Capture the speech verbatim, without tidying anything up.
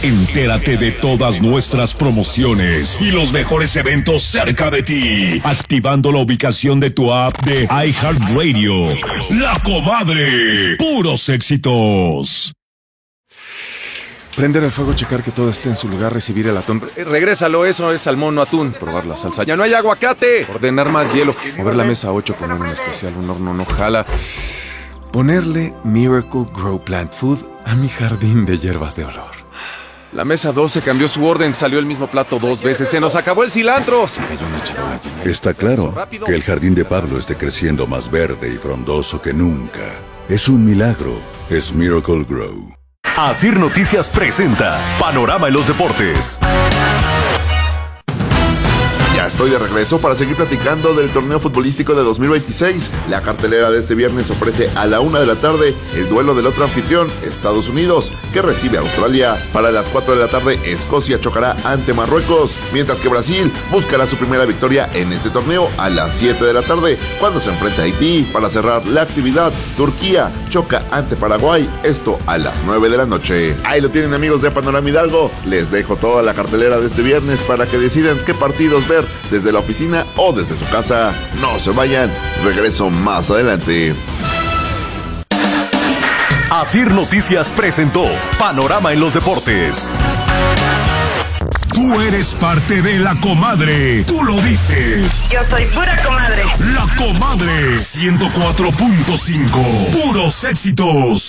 Entérate de todas nuestras promociones y los mejores eventos cerca de ti, activando la ubicación de tu app de iHeartRadio. La Comadre. Puros éxitos. Prender el fuego, checar que todo esté en su lugar, recibir el atún. Eh, regrésalo, eso es salmón, no atún. Probar la salsa. ¡Ya no hay aguacate! Ordenar más hielo. Mover la mesa ocho con un especial, un horno no jala. Ponerle Miracle Grow Plant Food a mi jardín de hierbas de olor. La mesa doce cambió su orden, salió el mismo plato dos veces. ¡Se nos acabó el cilantro! Se cayó una charola llena. Está claro que el jardín de Pablo esté creciendo más verde y frondoso que nunca. Es un milagro. Es Miracle Grow. Asir Noticias presenta Panorama en los Deportes. Ya estoy de regreso para seguir platicando del torneo futbolístico de dos mil veintiséis. La cartelera de este viernes ofrece a la una de la tarde el duelo del otro anfitrión, Estados Unidos, que recibe a Australia. Para las cuatro de la tarde, Escocia chocará ante Marruecos, mientras que Brasil buscará su primera victoria en este torneo a las siete de la tarde, cuando se enfrenta a Haití. Para cerrar la actividad, Turquía choca ante Paraguay, esto a las nueve de la noche. Ahí lo tienen, amigos de Panorama Hidalgo. Les dejo toda la cartelera de este viernes para que decidan qué partidos ver desde la oficina o desde su casa. No se vayan, regreso más adelante. Asir Noticias presentó Panorama en los Deportes. Tú eres parte de La Comadre. Tú lo dices. Yo soy pura comadre. La Comadre. ciento cuatro punto cinco. Puros éxitos.